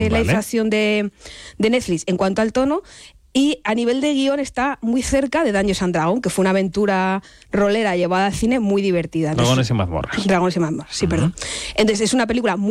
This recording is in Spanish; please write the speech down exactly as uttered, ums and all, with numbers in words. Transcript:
la Vale. inflación de, de Netflix en cuanto al tono. Y a nivel de guión está muy cerca de Dungeons and Dragons, que fue una aventura rolera llevada al cine muy divertida. Entonces, Dragones y mazmorras. Dragones y mazmorras, sí, Ujú. perdón. Entonces es una película muy